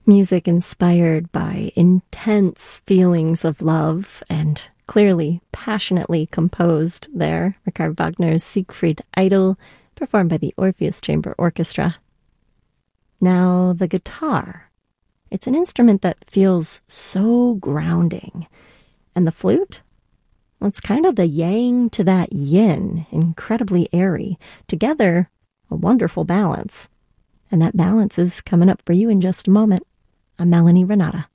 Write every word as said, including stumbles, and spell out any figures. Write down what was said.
Music inspired by intense feelings of love and clearly passionately composed there. Richard Wagner's Siegfried Idyll, performed by the Orpheus Chamber Orchestra. Now, the guitar. It's an instrument that feels so grounding. And the flute? Well, it's kind of the yang to that yin, incredibly airy. Together, a wonderful balance. And that balance is coming up for you in just a moment. I'm Melanie Renata.